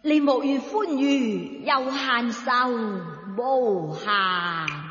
你無緣歡愉，又閒愁無暇。